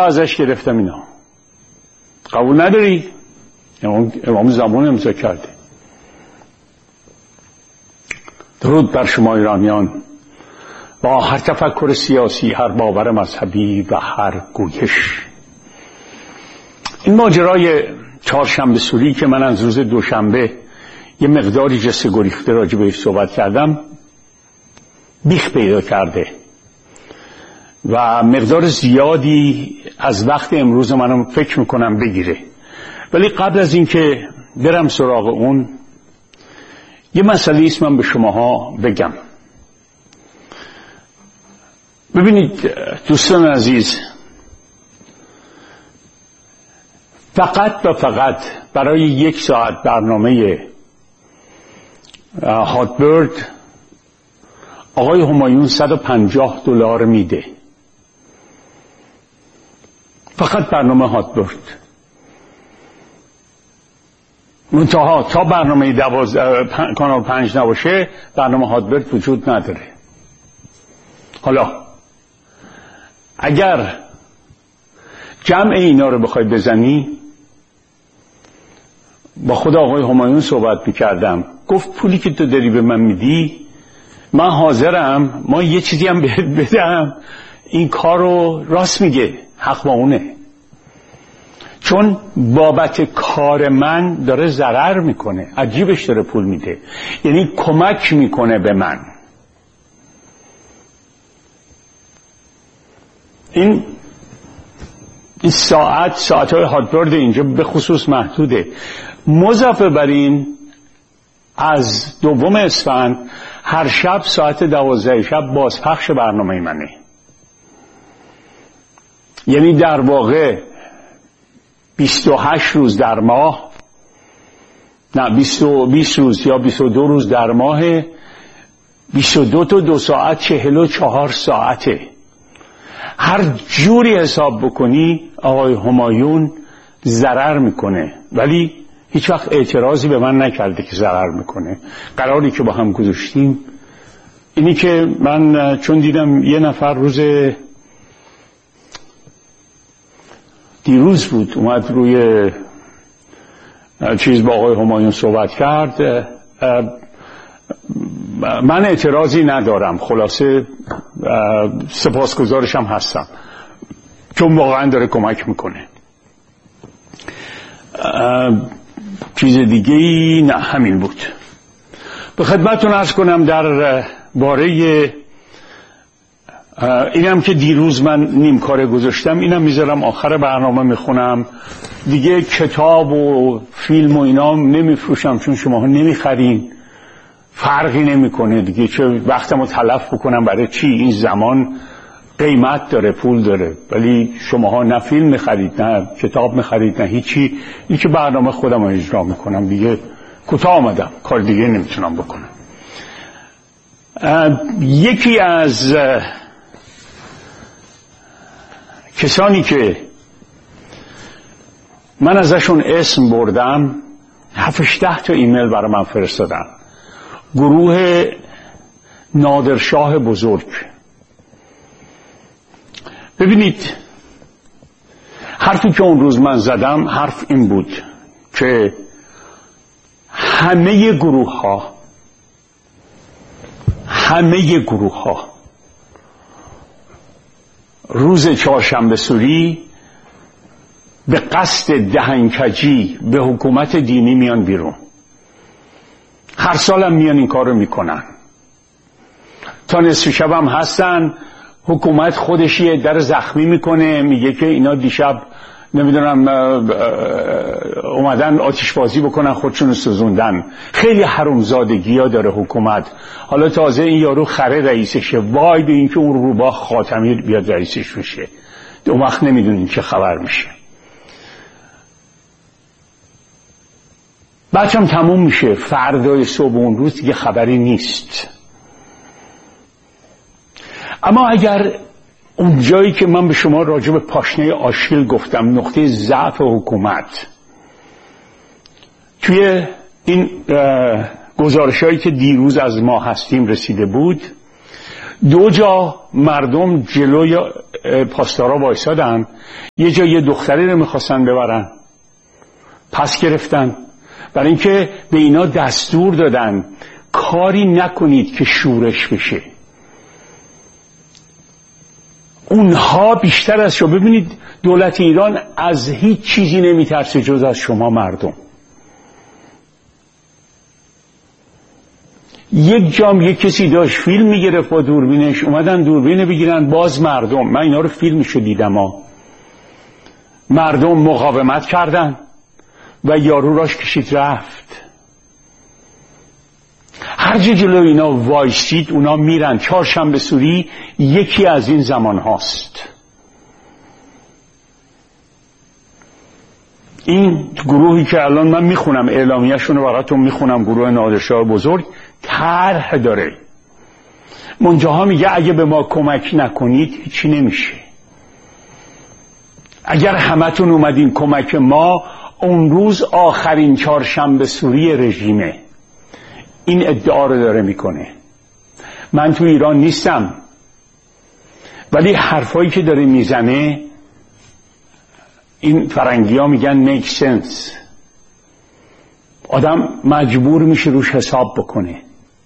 ازش گرفتم اینا قبول نداری؟ امام زمان امضا کرده. درود بر شما ایرانیان با هر تفکر سیاسی، هر باور مذهبی و هر گویش. این ماجرای چهارشنبه سوری که من از روز دوشنبه یه مقداری جسته گریخته راجع بهش صحبت کردم بیخ پیدا کرده و مقدار زیادی از وقت امروز منم فکر میکنم بگیره. ولی قبل از اینکه برم سراغ اون یه مسئله است من به شماها بگم. ببینید دوستان عزیز، فقط و فقط برای 1 ساعت برنامه هاتبرد آقای همایون $150 میده. فقط برنامه هاتبرد. منتها تا برنامه کانال 5 نباشه برنامه هاتبرد وجود نداره. حالا اگر جمع اینا رو بخوای بزنی، با خود آقای همایون صحبت میکردم، گفت پولی که تو داری به من میدی من حاضرم ما یه چیزی هم بهت بدم، این کار رو راست میگه، حق با اونه، چون بابت کار من داره ضرر میکنه، عجیبش داره پول میده، یعنی کمک میکنه به من. این ساعتهای هاتبرد اینجا به خصوص محدوده. مضافه بر این از 2 اسفند هر شب ساعت 12 شب بازپخش برنامه منه. یعنی در واقع 28 روز در ماه، نه 20 روز یا 22 روز در ماه، 22 تا 2 ساعت 44 ساعته. هر جوری حساب بکنی آقای همایون ضرر میکنه، ولی هیچ وقت اعتراضی به من نکرده که ضرر میکنه. قراری که با هم گذاشتیم اینی که من چون دیدم یه نفر روز دیروز بود اومد روی چیز با آقای همایون صحبت کرد، من اعتراضی ندارم، خلاصه سپاسگزارشم هستم چون واقعا داره کمک میکنه. چیز دیگه ای نه، همین بود. به خدمتتون عرض کنم در باره اینم که دیروز من نیمکاره گذاشتم، اینم میذارم آخر برنامه میخونم دیگه. کتاب و فیلم و اینا نمیفروشم چون شماها نمیخرین، فرقی نمیکنه دیگه، چه وقتمو تلف بکنم برای چی؟ این زمان قیمت داره، پول داره، ولی شماها نه فیلم میخرید نه کتاب میخرید نه هیچی. این که برنامه خودم رو اجرا میکنم دیگه، کوتاه آمدم، کار دیگه نمیتونم بکنم. یکی از کسانی که من ازشون اسم بردم 7-10 تا ایمیل برای من فرستادن، گروه نادرشاه بزرگ. ببینید حرفی که اون روز من زدم حرف این بود که همه گروه ها روز چهارشنبه سوری به قصد دهنکجی به حکومت دینی میان بیرون. هر سالم میان این کار رو میکنن، تا نصف شب هم هستن. حکومت خودش یه در زخمی میکنه، میگه که اینا دیشب نمیدونم اومدن آتش بازی بکنن خودشون سوزوندن. خیلی حرومزادگی ها داره حکومت. حالا تازه این یارو خره رئیسشه، وای به این که اون روباه خاتمی بیاد رئیسش بشه، اون وقت نمیدونین چه خبر میشه. بچم تموم میشه، فردای صبح اون روز دیگه خبری نیست. اما اگر اون جایی که من به شما راجع به پاشنه آشیل گفتم، نقطه ضعف حکومت، توی این گزارش‌هایی که دیروز از ما هستیم رسیده بود، 2 جا مردم جلوی پاسدارا وایسادن، یه جا یه دختری رو میخواستن ببرن، پس گرفتن، برای اینکه به اینا دستور دادن کاری نکنید که شورش بشه. اونها بیشتر از شما، ببینید دولت ایران از هیچ چیزی نمیترسه جز از شما مردم. یک جام یک کسی داشت فیلم میگرفت با دوربینش، اومدن دوربین بگیرن، باز مردم، من اینا رو فیلمشو دیدم ها، مردم مقاومت کردن و یارو راش کشید رفت. هر جا جلو اینا وایسید اونا میرن. چهارشنبه سوری یکی از این زمان هاست. این گروهی که الان من میخونم اعلامیه‌شون رو براتون میخونم، گروه نادرشاه بزرگ طرح داره، منجاها میگه اگه به ما کمک نکنید هیچی نمیشه. اگر همتون اومدین کمک ما، اون روز آخرین چهارشنبه سوری رژیمه. این ادعا رو داره میکنه. من تو ایران نیستم، ولی حرفایی که داره میزنه، این فرنگی ها میگن make sense. آدم مجبور میشه روش حساب بکنه.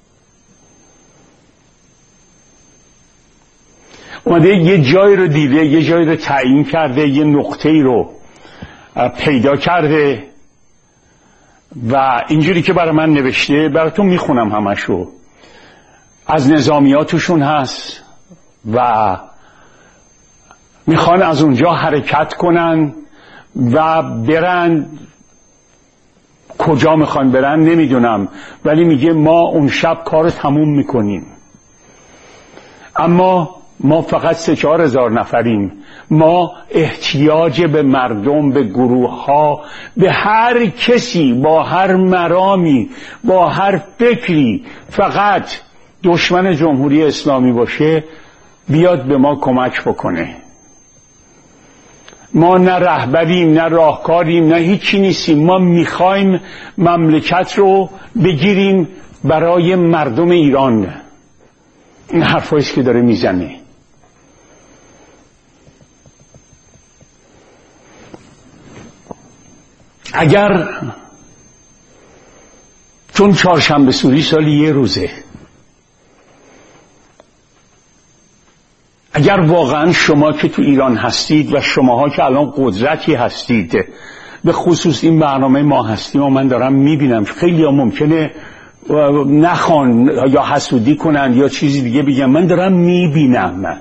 اومده یه جای رو دیده، یه جای رو تعیین کرده، یه نقطه‌ای رو پیدا کرده و اینجوری که برای من نوشته، براتون میخونم همشو، از نظامیاتشون هست و میخوان از اونجا حرکت کنن و برن. کجا میخوان برن نمیدونم، ولی میگه ما اون شب کار تموم میکنیم، اما ما فقط 3-4 هزار نفریم. ما احتیاج به مردم، به گروه ها، به هر کسی با هر مرامی، با هر فکری، فقط دشمن جمهوری اسلامی باشه بیاد به ما کمک بکنه. ما نه رهبریم، نه راهکاریم، نه هیچی نیستیم. ما میخوایم مملکت رو بگیریم برای مردم ایران. این حرفاییست که داره میزنه. اگر چون چهارشنبه سوری سالی یه روزه، اگر واقعا شما که تو ایران هستید و شماها که الان قدرتی هستید، به خصوص این برنامه ما هستیم و من دارم میبینم خیلی ها ممکنه نخوان یا حسودی کنن یا چیزی دیگه بگن، من دارم میبینم،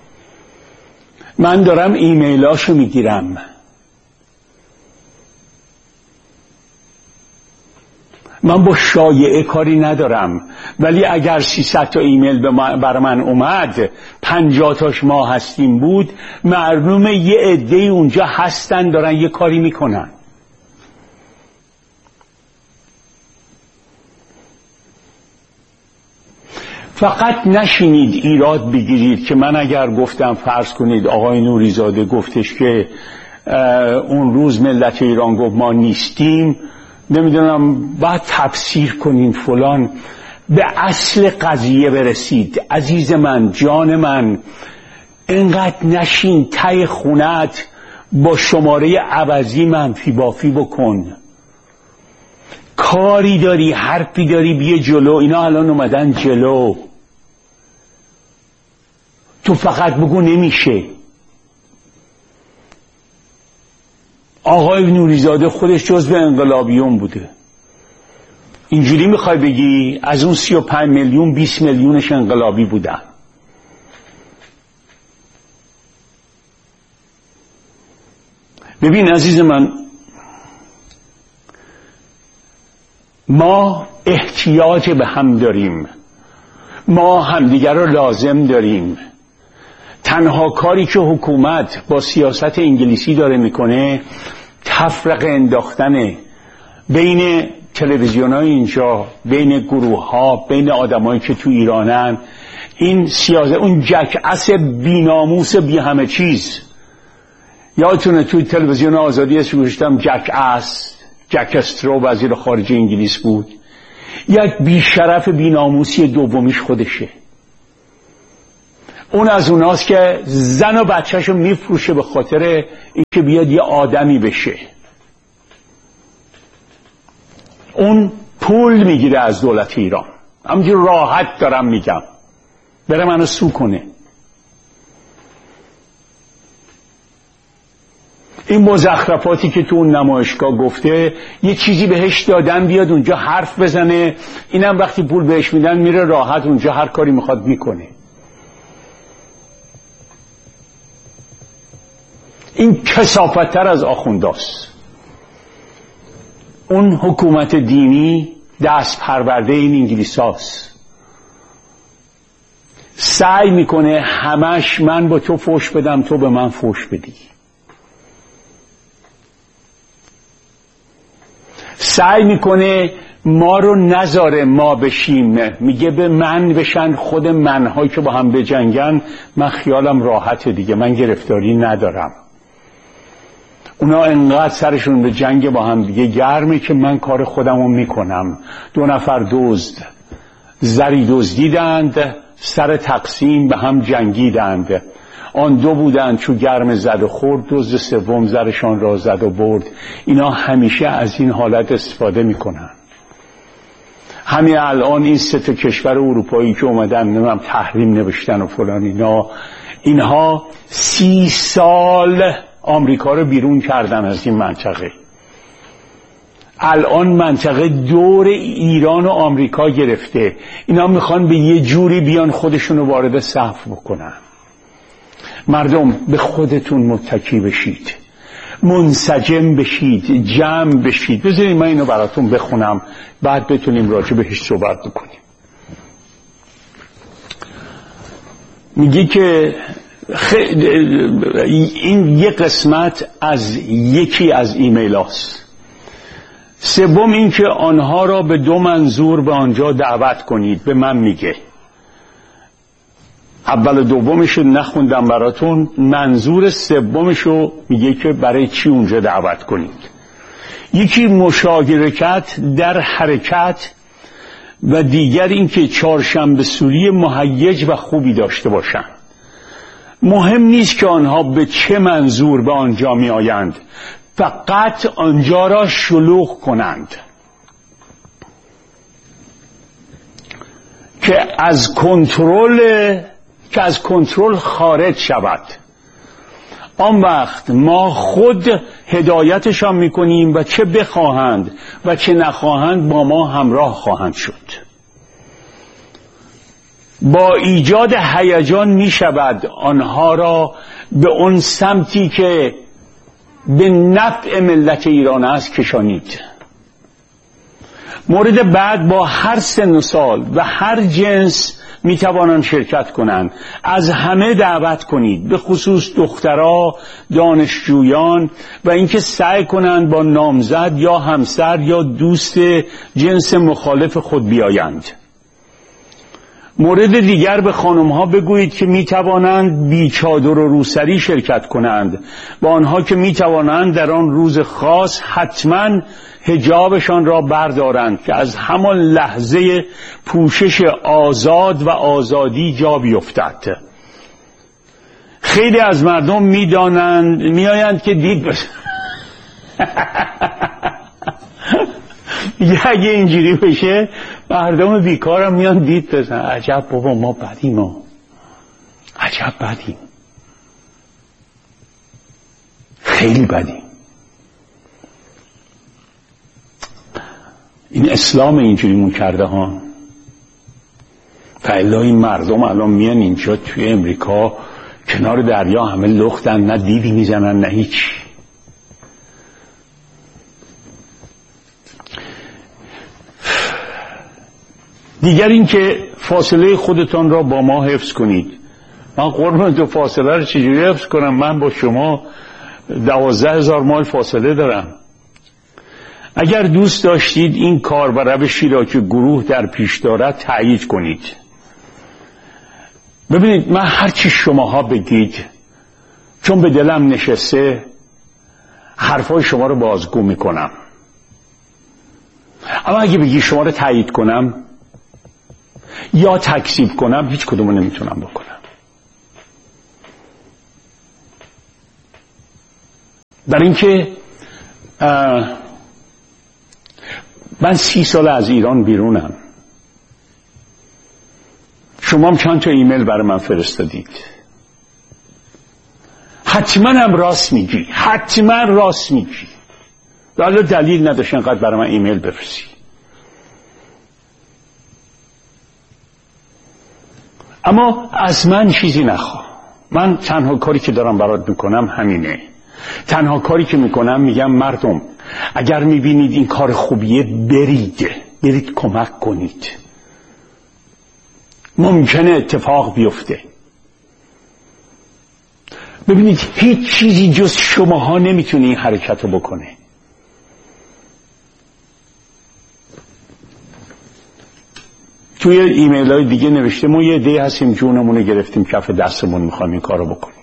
من دارم ایمیلاشو میگیرم. من با شایعه کاری ندارم، ولی اگر 300 تا ایمیل برای من اومد، 50 تاش ما هستیم بود، معلومه یه عده اونجا هستن دارن یه کاری میکنن. فقط نشینید ایراد بگیرید که من اگر گفتم، فرض کنید آقای نوریزاده گفتش که اون روز ملت ایران گفت ما نیستیم، نمیدونم باید تفسیر کنین فلان. به اصل قضیه برسید. عزیز من، جان من، اینقدر نشین ته خونت با شماره عوضی منفی بافی بکن. کاری داری، حرفی داری، بیا جلو. اینا الان اومدن جلو، تو فقط بگو نمیشه. آقای نوریزاده خودش جزو انقلابیون بوده. اینجوری میخوای بگی از اون 35 میلیون 20 میلیونش انقلابی بودن. ببین عزیز من، ما احتیاج به هم داریم، ما همدیگر رو لازم داریم. تنها کاری که حکومت با سیاست انگلیسی داره میکنه تفرقه انداختنه بین تلویزیون‌های اینجا، بین گروه‌ها، بین آدمایی که تو ایرانن. این سیاست، اون جک‌اس بی‌ناموس بی همه چیز. یادتونه توی تلویزیون آزادی اسمش گذاشتم جک‌اس، جک استرو وزیر خارجه انگلیس بود. یک بیشرف بی‌ناموسی دومیش خودشه. اون از اوناست که زن و بچهشو میفروشه به خاطر اینکه بیاد یه آدمی بشه. اون پول میگیره از دولت ایران. همینجور راحت دارم میگم، بره منو سو کنه. این مزخرفاتی که تو اون نمایشگاه گفته، یه چیزی بهش دادن بیاد اونجا حرف بزنه، اینم وقتی پول بهش میدن میره راحت اونجا هر کاری میخواد میکنه. این کثافت‌تر از آخونداست. اون حکومت دینی دست پرورده این انگلیساست. سعی میکنه همش من با تو فوش بدم، تو به من فوش بدی. سعی میکنه ما رو نذاره ما بشیم، میگه به من بشن، خود منهایی که با هم بجنگن من خیالم راحته دیگه، من گرفتاری ندارم. اونا انقدر سرشون به جنگ با هم دیگه گرمه که من کار خودم رو میکنم. 2 نفر دزد زری دزدیدند، سر تقسیم به هم جنگیدند. آن 2 بودند چو گرم زد و خورد، دزد سوم زرشان را زد و برد. اینا همیشه از این حالت استفاده میکنن. همین الان این 3 کشور اروپایی که اومدن نمیم تحریم نوشتن و فلان، اینها 30 سال آمریکا رو بیرون کردن از این منطقه. الان منطقه دور ایران و آمریکا گرفته. اینا میخوان به یه جوری بیان خودشونو وارد صف بکنن. مردم به خودتون متکی بشید، منسجم بشید، جمع بشید. بذارید من اینو براتون بخونم، بعد بتونیم راجع بهش صحبت بکنیم. میگه که این یه قسمت از یکی از ایمیل هاست. 3 این که آنها را به 2 منظور به آنجا دعوت کنید. به من میگه. اول و دومشو نخوندم براتون. منظور 3 میگه که برای چی اونجا دعوت کنید. یکی مشارکت در حرکت و دیگر این که چهارشنبه سوری مهیج و خوبی داشته باشند. مهم نیست که آنها به چه منظور به آنجا می آیند، فقط آنجا را شلوغ کنند که از کنترل خارج شود. آن وقت ما خود هدایتشان میکنیم و چه بخواهند و چه نخواهند با ما همراه خواهند شد. با ایجاد هیجان می شود آنها را به اون سمتی که به نفع ملت ایران است کشانید. مورد بعد با هر سن و سال و هر جنس می توانند شرکت کنند. از همه دعوت کنید، به خصوص دخترها، دانشجویان و اینکه سعی کنند با نامزد یا همسر یا دوست جنس مخالف خود بیایند. مورد دیگر به خانمها بگویید که می توانند بی چادر و روسری شرکت کنند. با آنها که می توانند در آن روز خاص حتما حجابشان را بردارند که از همان لحظه پوشش آزاد و آزادی جا بیفتد. خیلی از مردم میآیند که دید اگه اینجوری بشه مردم بیکارم میان دید بزن. عجب بابا ما بدیم، ما عجب بدیم، خیلی بدیم. این اسلام اینجوریمون کرده ها. فعلا این مردم الان میان اینجا توی امریکا کنار دریا همه لختن، نه دیوی میزنن نه هیچ. دیگر این که فاصله خودتان را با ما حفظ کنید. من قربان تو فاصله رو چجوری حفظ کنم؟ من با شما 12,000 مایل فاصله دارم. اگر دوست داشتید این کار و روشی را که گروه در پیش دارد تأیید کنید. ببینید من هرچی شماها بگید چون به دلم نشسته حرفای شما رو بازگو میکنم، اما اگه بگی شما رو تأیید کنم یا تکذیب کنم هیچ کدومو نمیتونم بکنم. در اینکه من 30 سال از ایران بیرونم. شما هم چند تا ایمیل برای من فرستادید. حتما هم راست میگی، حتما راست میگی. حالا دلیل نداشت انقدر برای من ایمیل بفرستی. اما از من چیزی نخواه. من تنها کاری که دارم برات میکنم همینه. تنها کاری که میکنم میگم مردم اگر میبینید این کار خوبیه برید کمک کنید. ممکنه اتفاق بیفته. ببینید هیچ چیزی جز شماها نمیتونه این حرکت رو بکنه. توی ایمیل های دیگه نوشته ما یه عده هستیم جونمون رو گرفتیم کف دستمون میخوایم این کار رو بکنیم.